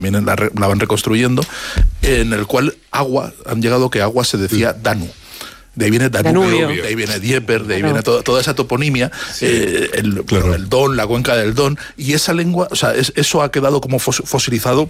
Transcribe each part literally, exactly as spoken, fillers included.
también la, la van reconstruyendo, en el cual agua, han llegado que agua se decía Danu. De ahí viene Danubio, Danubio, de ahí viene Dnieper, de ahí claro. viene toda, toda esa toponimia, sí, eh, el, claro. bueno, el Don, la cuenca del Don, y esa lengua, o sea, es, eso ha quedado como fos, fosilizado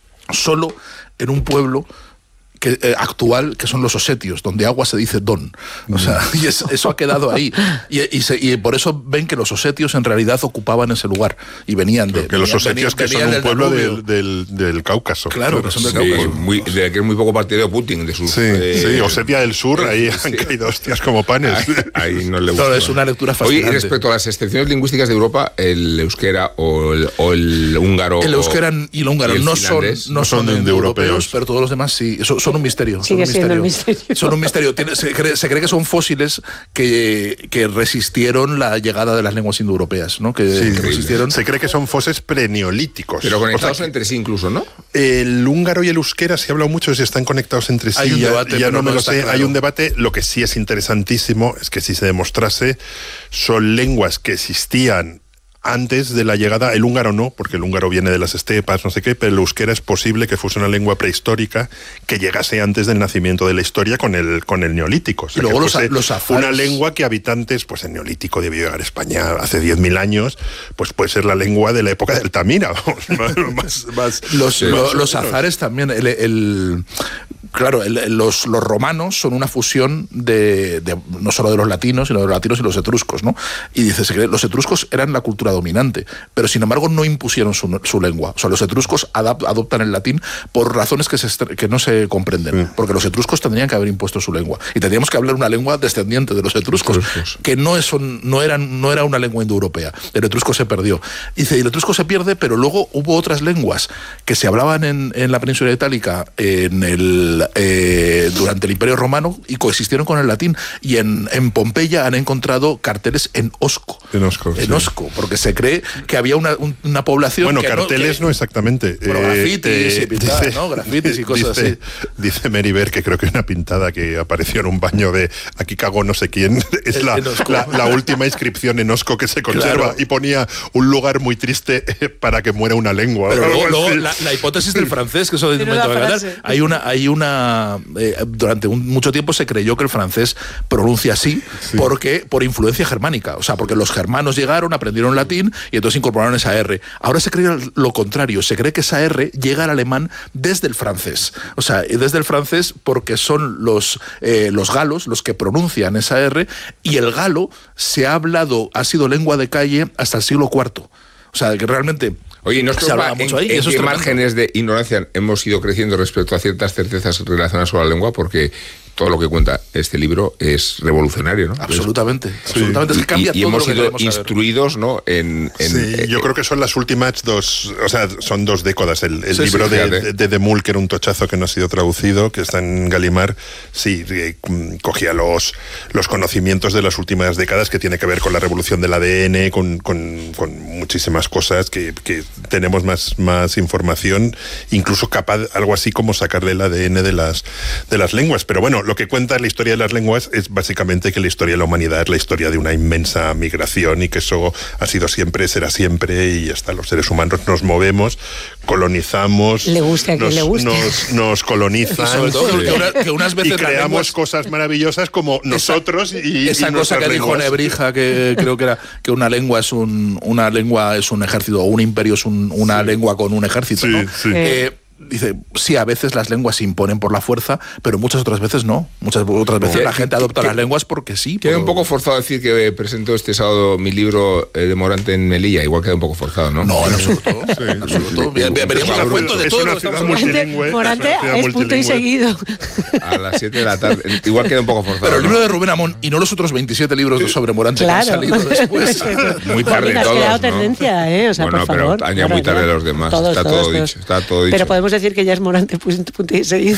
solo en un pueblo que, eh, actual, que son los osetios, donde agua se dice don. O sea, y es, eso ha quedado ahí. Y, y, se, y por eso ven que los osetios en realidad ocupaban ese lugar y venían de... Que los osetios venían, que son un pueblo del, del, del Cáucaso. Claro, que son del sí, Cáucaso. Muy, de que es muy poco partidario Putin, de sus... Sí, eh, sí, Osetia del Sur, eh, ahí sí. han caído hostias como panes. Ahí, ahí no le gusta. Todo es una lectura fascinante. Oye, respecto a las excepciones lingüísticas de Europa, el euskera o el, o el húngaro... El euskera y el húngaro y el no, son, no son de, de europeos, europeos, pero todos los demás sí. Son, son un misterio. Sigue son un siendo misterio. misterio. Son un misterio. Tiene, se, cree, se cree que son fósiles que, que resistieron la llegada de las lenguas indoeuropeas, ¿no? Que, sí, que resistieron. Se cree que son fósiles preneolíticos. Pero conectados o sea, entre sí incluso, ¿no? El húngaro y el euskera se ha hablado mucho de si están conectados entre sí. Hay un ya, debate, ya pero no me no lo está sé. claro. Hay un debate. Lo que sí es interesantísimo es que si se demostrase, son lenguas que existían antes de la llegada, el húngaro no, porque el húngaro viene de las estepas, no sé qué, pero el euskera es posible que fuese una lengua prehistórica que llegase antes del nacimiento de la historia con el, con el neolítico. O sea, y luego que los, los azares. Una lengua que habitantes, pues el neolítico debió llegar a España hace diez mil años, pues puede ser la lengua de la época del Tamira. Vamos, más, más, los, sí, lo, más los azares también, el... el Claro, el, los, los romanos son una fusión de, de no solo de los latinos, sino de los latinos y los etruscos, ¿no? Y dice, se cree, los etruscos eran la cultura dominante, pero sin embargo no impusieron su, su lengua. O sea, los etruscos adap, adoptan el latín por razones que, se, que no se comprenden, sí. porque los etruscos tendrían que haber impuesto su lengua. Y tendríamos que hablar una lengua descendiente de los etruscos, etruscos. que no, es un, no, eran, no era una lengua indoeuropea. El etrusco se perdió. Y dice, y el etrusco se pierde, pero luego hubo otras lenguas que se hablaban en, en la península itálica, en el... Eh, durante el Imperio Romano y coexistieron con el latín, y en, en Pompeya han encontrado carteles en osco en osco, en sí. osco porque se cree que había una, un, una población bueno, que carteles no, que, no exactamente bueno, grafitis eh, y pintadas, dice, ¿no? grafitis y cosas dice, así dice Meribert que creo que una pintada que apareció en un baño de aquí cagó no sé quién es la, la, la última inscripción en osco que se conserva, claro. y ponía un lugar muy triste para que muera una lengua. Pero luego, luego la, la hipótesis del francés, que eso de hay una hay una Eh, durante un, mucho tiempo se creyó que el francés pronuncia así, sí. porque por influencia germánica, o sea, porque los germanos llegaron, aprendieron latín y entonces incorporaron esa R. Ahora se cree lo contrario, se cree que esa R llega al alemán desde el francés, o sea, desde el francés porque son los, eh, los galos los que pronuncian esa R, y el galo se ha hablado, ha sido lengua de calle hasta el siglo cuarto, o sea, que realmente... Oye, ¿nos preocupa en, ahí, en qué márgenes de ignorancia hemos ido creciendo respecto a ciertas certezas relacionadas con la lengua? Porque todo lo que cuenta este libro es revolucionario, ¿no? Absolutamente, sí. absolutamente. Es que cambia y, y todo hemos lo que sido instruidos, ¿no? En, en, sí, eh, yo creo que son las últimas dos, o sea, son dos décadas. El, el sí, libro sí, de, de, de De Mul, que era un tochazo que no ha sido traducido, que está en Gallimard, sí, eh, cogía los, los conocimientos de las últimas décadas, que tiene que ver con la revolución del A D N, con, con, con muchísimas cosas, que, que tenemos más, más información, incluso capaz, algo así como sacarle el A D N de las, de las lenguas. Pero bueno, lo que cuenta la historia de las lenguas es básicamente que la historia de la humanidad es la historia de una inmensa migración, y que eso ha sido siempre, será siempre, y hasta los seres humanos nos movemos, colonizamos, le gusta nos, que le guste. nos, nos colonizan, y sobre todo que, una, que unas veces y creamos lenguas, cosas maravillosas como esa, nosotros y esa y cosa que lenguas. dijo Nebrija, que creo que era que una lengua es un una lengua es un ejército, o un imperio es un, una sí. lengua con un ejército, sí, ¿no? Sí. Eh, dice, sí, a veces las lenguas se imponen por la fuerza, pero muchas otras veces no. Muchas otras veces no. la gente adopta que, las lenguas porque sí. Queda por... un poco forzado decir que presentó este sábado mi libro eh, de Morante en Melilla. Igual queda un poco forzado, ¿no? No, en absoluto. Sí. En absoluto. Veníamos a cuento de todo. Multilingüe. Morante es punto y seguido. A las siete de la tarde. Igual queda un poco forzado. Pero el ¿no? libro de Rubén Amón y no los otros veintisiete libros sobre Morante, claro, que han salido después. Muy tarde has todos, quedado ¿no? tendencia, ¿eh? O sea, bueno, por favor. pero han ya muy tarde los demás. Todos, está, todos, todo todos. Dicho, está todo dicho. Pero podemos decir que ya es Morante punto y seguido.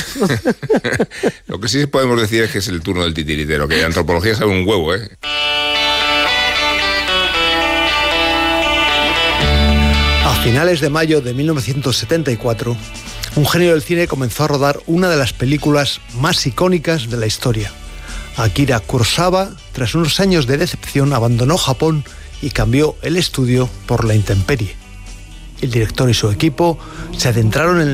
Lo que sí podemos decir es que es el turno del titiritero, que de antropología sabe un huevo, ¿eh? A finales de mayo de mil novecientos setenta y cuatro, un genio del cine comenzó a rodar una de las películas más icónicas de la historia. Akira Kurosawa, tras unos años de decepción, abandonó Japón y cambió el estudio por la intemperie. El director y su equipo se adentraron en